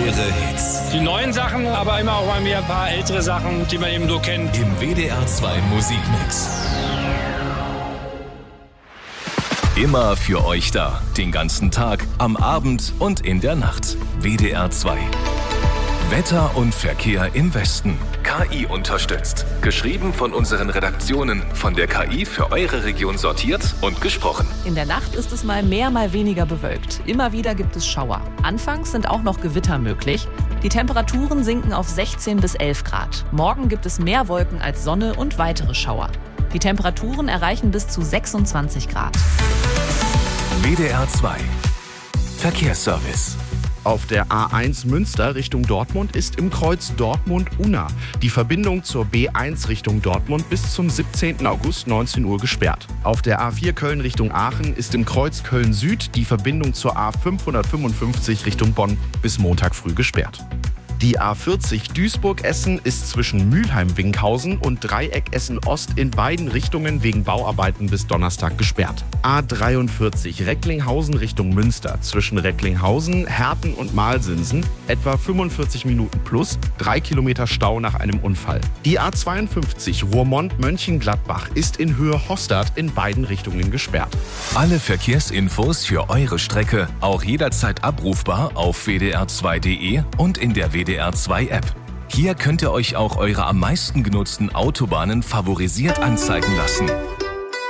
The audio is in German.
Eure Hits. Die neuen Sachen, aber immer auch mal wieder ein paar ältere Sachen, die man eben so kennt. Im WDR 2 Musikmix. Immer für euch da. Den ganzen Tag, am Abend und in der Nacht. WDR 2. Wetter und Verkehr im Westen. KI unterstützt. Geschrieben von unseren Redaktionen. Von der KI für eure Region sortiert und gesprochen. In der Nacht ist es mal mehr, mal weniger bewölkt. Immer wieder gibt es Schauer. Anfangs sind auch noch Gewitter möglich. Die Temperaturen sinken auf 16 bis 11 Grad. Morgen gibt es mehr Wolken als Sonne und weitere Schauer. Die Temperaturen erreichen bis zu 26 Grad. WDR 2. Verkehrsservice. Auf der A1 Münster Richtung Dortmund ist im Kreuz Dortmund-Unna die Verbindung zur B1 Richtung Dortmund bis zum 17. August 19 Uhr gesperrt. Auf der A4 Köln Richtung Aachen ist im Kreuz Köln-Süd die Verbindung zur A555 Richtung Bonn bis Montag früh gesperrt. Die A40 Duisburg-Essen ist zwischen Mülheim-Winkhausen und Dreieck Essen-Ost in beiden Richtungen wegen Bauarbeiten bis Donnerstag gesperrt. A43 Recklinghausen Richtung Münster zwischen Recklinghausen, Herten und Malsinsen etwa 45 Minuten plus 3 Kilometer Stau nach einem Unfall. Die A52 Roermond-Mönchengladbach ist in Höhe Hostad in beiden Richtungen gesperrt. Alle Verkehrsinfos für eure Strecke auch jederzeit abrufbar auf wdr2.de und in der WDR 2 App. Hier könnt ihr euch auch eure am meisten genutzten Autobahnen favorisiert anzeigen lassen.